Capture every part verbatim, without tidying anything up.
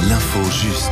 L'info juste.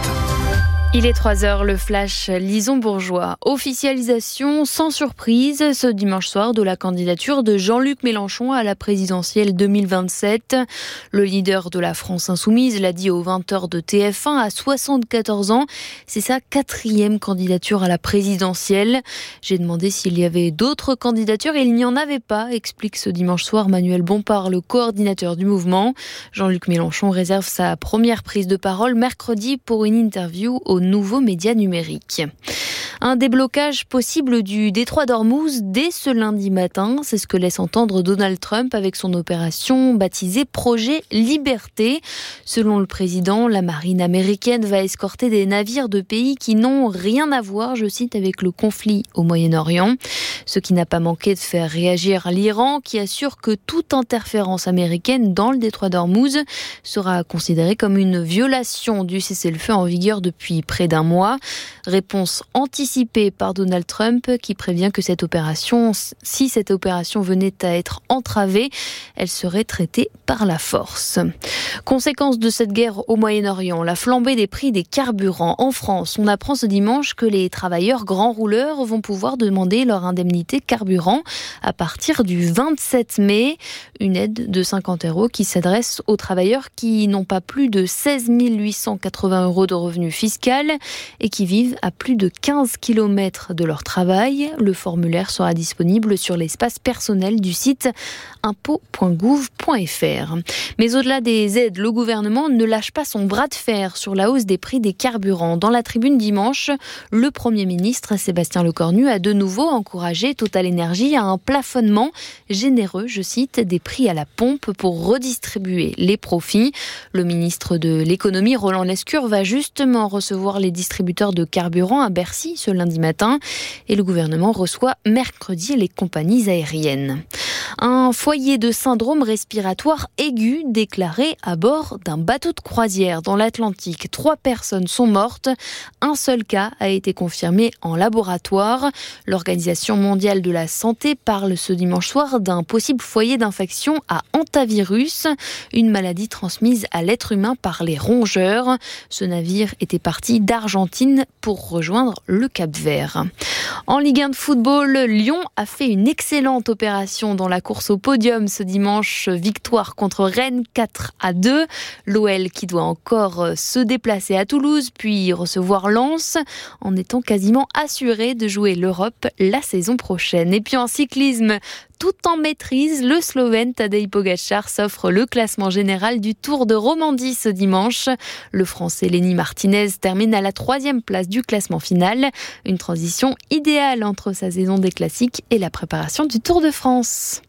Il est trois heures, le flash Lison Bourgeois. Officialisation sans surprise ce dimanche soir de la candidature de Jean-Luc Mélenchon à la présidentielle deux mille vingt-sept. Le leader de la France Insoumise l'a dit aux vingt heures de T F un à soixante-quatorze ans. C'est sa quatrième candidature à la présidentielle. J'ai demandé s'il y avait d'autres candidatures et il n'y en avait pas, explique ce dimanche soir Manuel Bompard, le coordinateur du mouvement. Jean-Luc Mélenchon réserve sa première prise de parole mercredi pour une interview au nouveaux médias numériques. Un déblocage possible du détroit d'Ormuz dès ce lundi matin, c'est ce que laisse entendre Donald Trump avec son opération baptisée Projet Liberté. Selon le président, la marine américaine va escorter des navires de pays qui n'ont rien à voir, je cite, avec le conflit au Moyen-Orient. Ce qui n'a pas manqué de faire réagir l'Iran, qui assure que toute interférence américaine dans le détroit d'Ormuz sera considérée comme une violation du cessez-le-feu en vigueur depuis près d'un mois. Réponse anticipée par Donald Trump qui prévient que cette opération, si cette opération venait à être entravée, elle serait traitée par la force. Conséquence de cette guerre au Moyen-Orient, la flambée des prix des carburants. En France, on apprend ce dimanche que les travailleurs grands rouleurs vont pouvoir demander leur indemnité carburant à partir du vingt-sept mai. Une aide de cinquante euros qui s'adresse aux travailleurs qui n'ont pas plus de seize mille huit cent quatre-vingts euros de revenus fiscaux et qui vivent à plus de quinze kilomètres de leur travail. Le formulaire sera disponible sur l'espace personnel du site impôts point gouv point f r. Mais au-delà des aides, le gouvernement ne lâche pas son bras de fer sur la hausse des prix des carburants. Dans la tribune dimanche, le Premier ministre Sébastien Lecornu a de nouveau encouragé Total Énergie à un plafonnement généreux, je cite, des prix à la pompe pour redistribuer les profits. Le ministre de l'économie, Roland Lescure, va justement recevoir les distributeurs de carburant à Bercy ce lundi matin et le gouvernement reçoit mercredi les compagnies aériennes. Un foyer de syndrome respiratoire aigu déclaré à bord d'un bateau de croisière dans l'Atlantique. Trois personnes sont mortes. Un seul cas a été confirmé en laboratoire. L'Organisation mondiale de la santé parle ce dimanche soir d'un possible foyer d'infection à hantavirus, une maladie transmise à l'être humain par les rongeurs. Ce navire était parti d'Argentine pour rejoindre le Cap-Vert. En Ligue un de football, Lyon a fait une excellente opération dans la course au podium ce dimanche. Victoire contre Rennes quatre à deux. L'O L qui doit encore se déplacer à Toulouse puis recevoir Lens en étant quasiment assuré de jouer l'Europe la saison prochaine. Et puis en cyclisme, tout en maîtrise, le Slovène Tadej Pogačar s'offre le classement général du Tour de Romandie ce dimanche. Le Français Lenny Martinez termine à la troisième place du classement final. Une transition idéale entre sa saison des classiques et la préparation du Tour de France.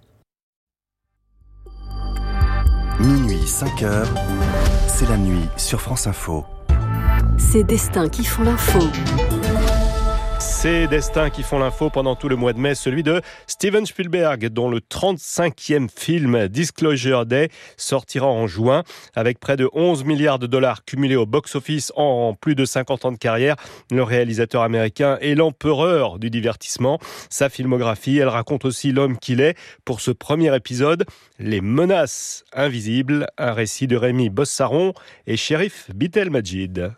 Minuit, cinq heures, c'est la nuit sur France Info. Ces destins qui font l'info. Ces destins qui font l'info pendant tout le mois de mai, celui de Steven Spielberg, dont le trente-cinquième film Disclosure Day sortira en juin. Avec près de onze milliards de dollars cumulés au box-office en plus de cinquante ans de carrière, le réalisateur américain est l'empereur du divertissement. Sa filmographie, elle raconte aussi l'homme qu'il est. Pour ce premier épisode, Les Menaces Invisibles, un récit de Rémi Bossaron et Sherif Bitelmajid.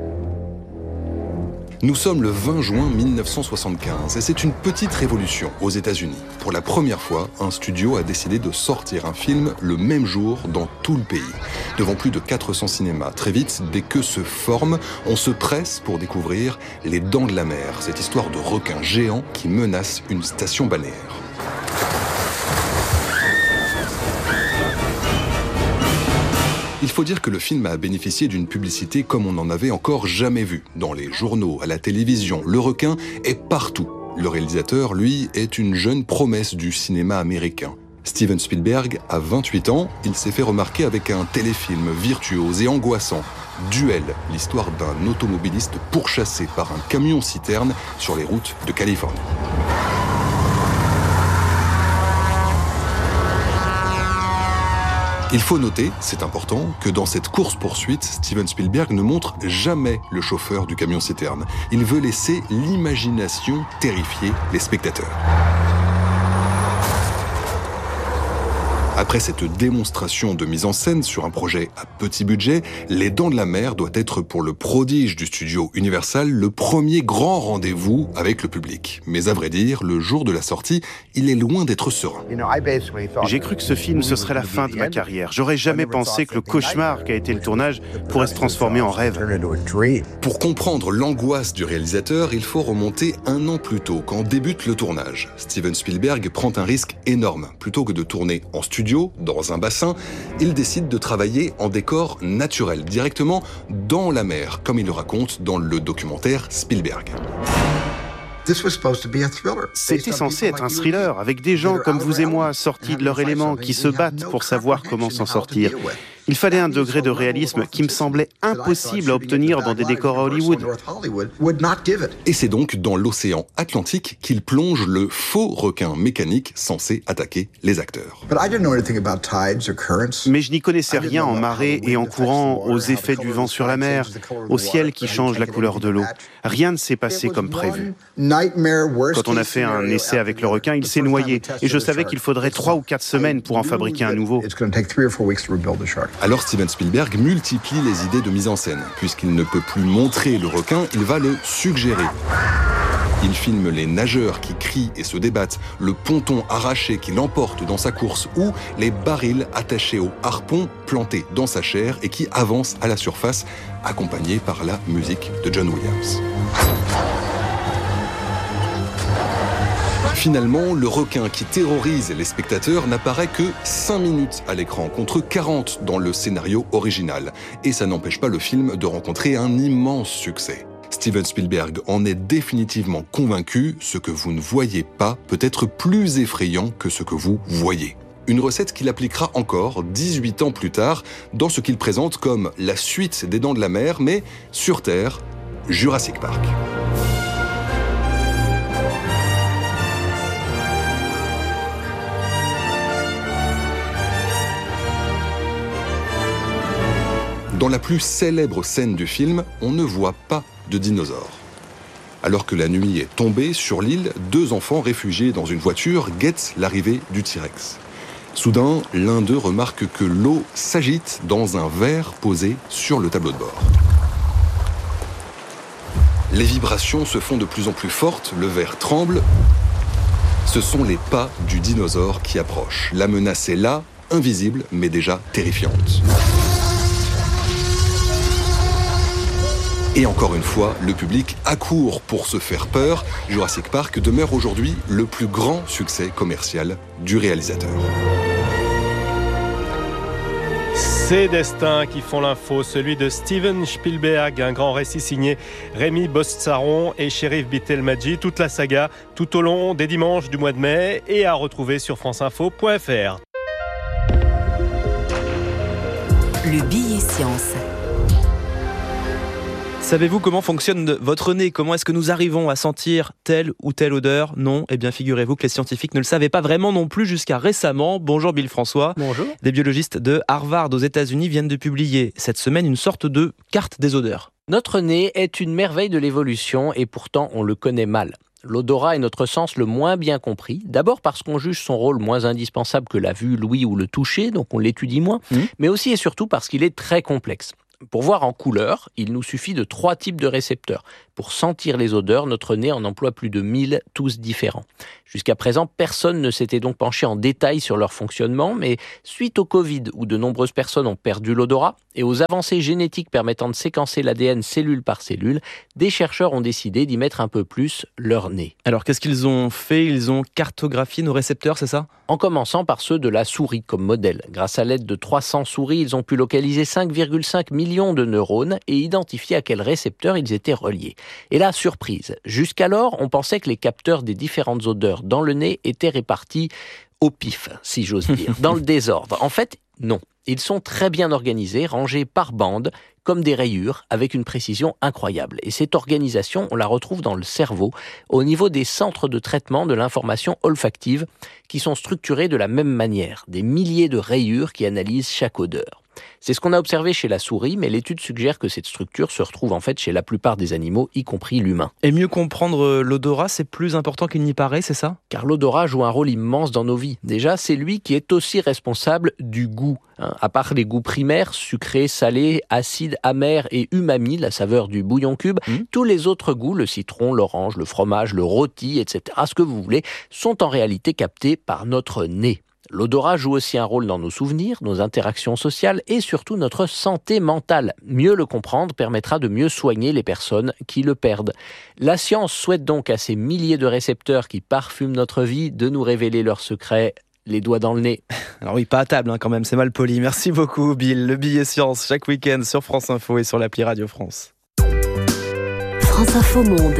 Nous sommes le vingt juin mille neuf cent soixante-quinze et c'est une petite révolution aux États-Unis. Pour la première fois, un studio a décidé de sortir un film le même jour dans tout le pays. Devant plus de quatre cents cinémas, très vite, des queues se forment, on se presse pour découvrir Les Dents de la Mer, cette histoire de requin géant qui menace une station balnéaire. Il faut dire que le film a bénéficié d'une publicité comme on n'en avait encore jamais vu. Dans les journaux, à la télévision, le requin est partout. Le réalisateur, lui, est une jeune promesse du cinéma américain. Steven Spielberg a vingt-huit ans, il s'est fait remarquer avec un téléfilm virtuose et angoissant. Duel, l'histoire d'un automobiliste pourchassé par un camion-citerne sur les routes de Californie. Il faut noter, c'est important, que dans cette course-poursuite, Steven Spielberg ne montre jamais le chauffeur du camion-citerne. Il veut laisser l'imagination terrifier les spectateurs. Après cette démonstration de mise en scène sur un projet à petit budget, Les Dents de la Mer doit être pour le prodige du studio Universal le premier grand rendez-vous avec le public. Mais à vrai dire, le jour de la sortie, il est loin d'être serein. J'ai cru que ce film, ce serait la fin de ma carrière. J'aurais jamais pensé que le cauchemar qu'a été le tournage pourrait se transformer en rêve. Pour comprendre l'angoisse du réalisateur, il faut remonter un an plus tôt, quand débute le tournage. Steven Spielberg prend un risque énorme. Plutôt que de tourner en studio, dans un bassin, il décide de travailler en décor naturel, directement dans la mer, comme il le raconte dans le documentaire Spielberg. C'était censé être un thriller, avec des gens comme vous et moi, sortis de leur élément, qui se battent pour savoir comment s'en sortir. Il fallait un degré de réalisme qui me semblait impossible à obtenir dans des décors à Hollywood. Et c'est donc dans l'océan Atlantique qu'il plonge le faux requin mécanique censé attaquer les acteurs. Mais je n'y connaissais rien en marée et en courant, aux effets du vent sur la mer, au ciel qui change la couleur de l'eau. Rien ne s'est passé comme prévu. Quand on a fait un essai avec le requin, il s'est noyé. Et je savais qu'il faudrait trois ou quatre semaines pour en fabriquer un nouveau. Alors Steven Spielberg multiplie les idées de mise en scène. Puisqu'il ne peut plus montrer le requin, il va le suggérer. Il filme les nageurs qui crient et se débattent, le ponton arraché qui l'emporte dans sa course ou les barils attachés au harpon plantés dans sa chair et qui avancent à la surface, accompagnés par la musique de John Williams. Finalement, le requin qui terrorise les spectateurs n'apparaît que cinq minutes à l'écran, contre quarante dans le scénario original. Et ça n'empêche pas le film de rencontrer un immense succès. Steven Spielberg en est définitivement convaincu, ce que vous ne voyez pas peut être plus effrayant que ce que vous voyez. Une recette qu'il appliquera encore dix-huit ans plus tard dans ce qu'il présente comme la suite des Dents de la Mer, mais sur Terre, Jurassic Park. Dans la plus célèbre scène du film, on ne voit pas de dinosaures. Alors que la nuit est tombée sur l'île, deux enfants réfugiés dans une voiture guettent l'arrivée du T-Rex. Soudain, l'un d'eux remarque que l'eau s'agite dans un verre posé sur le tableau de bord. Les vibrations se font de plus en plus fortes, le verre tremble. Ce sont les pas du dinosaure qui approchent. La menace est là, invisible, mais déjà terrifiante. Et encore une fois, le public accourt pour se faire peur. Jurassic Park demeure aujourd'hui le plus grand succès commercial du réalisateur. Ces destins qui font l'info, celui de Steven Spielberg, un grand récit signé Rémi Bostsaron et Cherif Bitelmadji, toute la saga, tout au long des dimanches du mois de mai et à retrouver sur franceinfo point fr. Le billet science. Savez-vous comment fonctionne votre nez ? Comment est-ce que nous arrivons à sentir telle ou telle odeur ? Non, eh bien figurez-vous que les scientifiques ne le savaient pas vraiment non plus jusqu'à récemment. Bonjour Bill François. Bonjour. Des biologistes de Harvard aux États-Unis viennent de publier cette semaine une sorte de carte des odeurs. Notre nez est une merveille de l'évolution et pourtant on le connaît mal. L'odorat est notre sens le moins bien compris, d'abord parce qu'on juge son rôle moins indispensable que la vue, l'ouïe ou le toucher, donc on l'étudie moins, mmh. mais aussi et surtout parce qu'il est très complexe. Pour voir en couleur, il nous suffit de trois types de récepteurs. Pour sentir les odeurs, notre nez en emploie plus de mille, tous différents. Jusqu'à présent, personne ne s'était donc penché en détail sur leur fonctionnement, mais suite au Covid, où de nombreuses personnes ont perdu l'odorat, et aux avancées génétiques permettant de séquencer l'A D N cellule par cellule, des chercheurs ont décidé d'y mettre un peu plus leur nez. Alors qu'est-ce qu'ils ont fait ? Ils ont cartographié nos récepteurs, c'est ça ? En commençant par ceux de la souris comme modèle. Grâce à l'aide de trois cents souris, ils ont pu localiser cinq virgule cinq millions de neurones et identifier à quels récepteurs ils étaient reliés. Et là, surprise, jusqu'alors, on pensait que les capteurs des différentes odeurs dans le nez étaient répartis au pif, si j'ose dire, dans le désordre. En fait, non. Ils sont très bien organisés, rangés par bande, comme des rayures, avec une précision incroyable. Et cette organisation, on la retrouve dans le cerveau, au niveau des centres de traitement de l'information olfactive, qui sont structurés de la même manière, des milliers de rayures qui analysent chaque odeur. C'est ce qu'on a observé chez la souris, mais l'étude suggère que cette structure se retrouve en fait chez la plupart des animaux, y compris l'humain. Et mieux comprendre l'odorat, c'est plus important qu'il n'y paraît, c'est ça ? Car l'odorat joue un rôle immense dans nos vies. Déjà, c'est lui qui est aussi responsable du goût. Hein. À part les goûts primaires, sucré, salé, acide, amer et umami, la saveur du bouillon cube, mmh. tous les autres goûts, le citron, l'orange, le fromage, le rôti, et cetera, ce que vous voulez, sont en réalité captés par notre nez. L'odorat joue aussi un rôle dans nos souvenirs, nos interactions sociales et surtout notre santé mentale. Mieux le comprendre permettra de mieux soigner les personnes qui le perdent. La science souhaite donc à ces milliers de récepteurs qui parfument notre vie de nous révéler leurs secrets, les doigts dans le nez. Alors oui, pas à table hein, quand même, c'est mal poli. Merci beaucoup Bill. Le billet science chaque week-end sur France Info et sur l'appli Radio France. France Info Monde.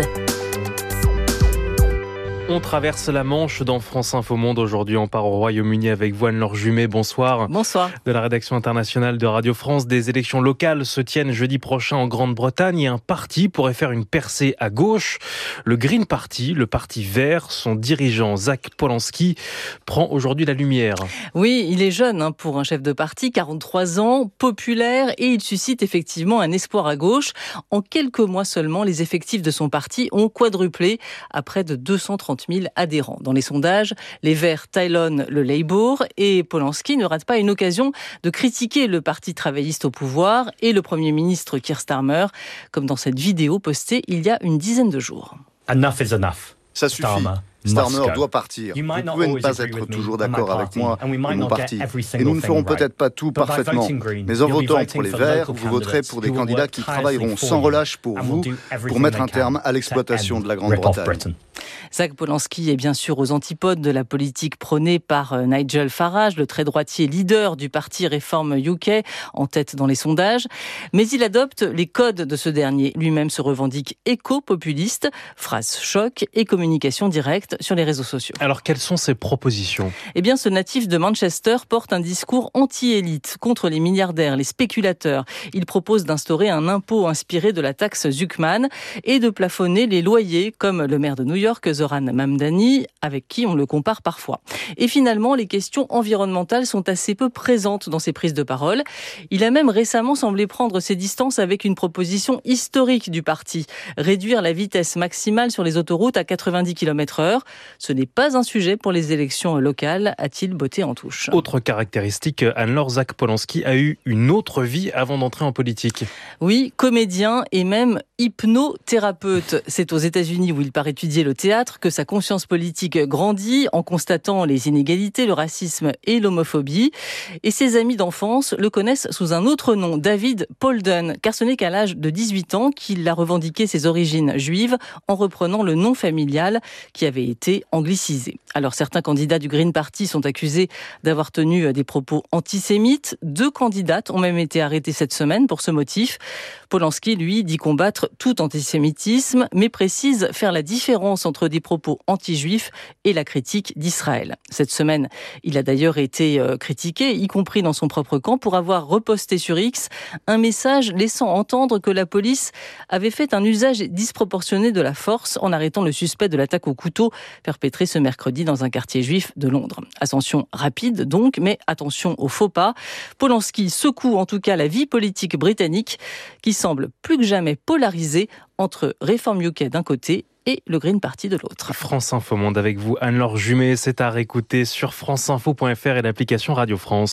On traverse la Manche dans France Info Monde. Aujourd'hui, on part au Royaume-Uni avec vous, Anne-Laure Jumet. Bonsoir. Bonsoir. De la rédaction internationale de Radio France, des élections locales se tiennent jeudi prochain en Grande-Bretagne et un parti pourrait faire une percée à gauche. Le Green Party, le parti vert, son dirigeant Zach Polanski prend aujourd'hui la lumière. Oui, il est jeune hein, pour un chef de parti, quarante-trois ans, populaire et il suscite effectivement un espoir à gauche. En quelques mois seulement, les effectifs de son parti ont quadruplé à près de deux cent trente mille adhérents. Dans les sondages, les Verts talonnent le Labour et Polanski ne rate pas une occasion de critiquer le parti travailliste au pouvoir et le Premier ministre Keir Starmer, comme dans cette vidéo postée il y a une dizaine de jours. Enough is enough. Ça suffit. Starmer. Starmer doit partir. Vous pouvez ne pas être toujours d'accord avec moi et mon parti. Et nous ne ferons peut-être pas tout parfaitement. Mais en votant pour les Verts, vous voterez pour des candidats qui travailleront sans relâche pour vous, pour mettre un terme à l'exploitation de la Grande-Bretagne. Zach Polanski est bien sûr aux antipodes de la politique prônée par Nigel Farage, le très droitier leader du parti Reform U K, en tête dans les sondages. Mais il adopte les codes de ce dernier. Lui-même se revendique éco-populiste, phrases choc et communication directe sur les réseaux sociaux. Alors, quelles sont ses propositions ? Eh bien, ce natif de Manchester porte un discours anti-élite contre les milliardaires, les spéculateurs. Il propose d'instaurer un impôt inspiré de la taxe Zuckman et de plafonner les loyers, comme le maire de New York, Zoran Mamdani, avec qui on le compare parfois. Et finalement, les questions environnementales sont assez peu présentes dans ses prises de parole. Il a même récemment semblé prendre ses distances avec une proposition historique du parti, réduire la vitesse maximale sur les autoroutes à quatre-vingt-dix kilomètres heure. Ce n'est pas un sujet pour les élections locales, a-t-il botté en touche. Autre caractéristique, Anne-Laure, Zach Polanski a eu une autre vie avant d'entrer en politique. Oui, comédien et même hypnothérapeute. C'est aux États-Unis où il part étudier le théâtre que sa conscience politique grandit en constatant les inégalités, le racisme et l'homophobie. Et ses amis d'enfance le connaissent sous un autre nom, David Polden, car ce n'est qu'à l'âge de dix-huit ans qu'il a revendiqué ses origines juives en reprenant le nom familial qui avait été anglicisé. Alors certains candidats du Green Party sont accusés d'avoir tenu des propos antisémites. Deux candidates ont même été arrêtées cette semaine pour ce motif. Polanski, lui, dit combattre tout antisémitisme, mais précise faire la différence entre des propos anti-juifs et la critique d'Israël. Cette semaine, il a d'ailleurs été critiqué, y compris dans son propre camp, pour avoir reposté sur X un message laissant entendre que la police avait fait un usage disproportionné de la force en arrêtant le suspect de l'attaque au couteau perpétrée ce mercredi dans un quartier juif de Londres. Ascension rapide donc, mais attention aux faux pas. Polanski secoue en tout cas la vie politique britannique qui semble plus que jamais polarisée entre Reform U K d'un côté et le Green Party de l'autre. France Info Monde avec vous, Anne-Laure Jumet. C'est à réécouter sur franceinfo point f r et l'application Radio France.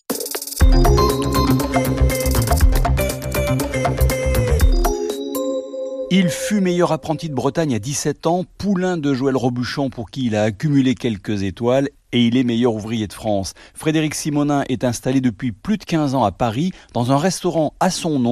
Il fut meilleur apprenti de Bretagne à dix-sept ans, poulain de Joël Robuchon pour qui il a accumulé quelques étoiles et il est meilleur ouvrier de France. Frédéric Simonin est installé depuis plus de quinze ans à Paris dans un restaurant à son nom.